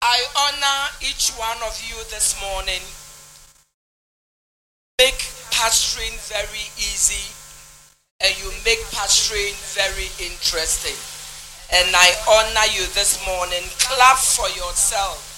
I honor each one of you this morning. Make pastoring very easy, and you make pastoring very interesting. And I honor you this morning. Clap for yourself.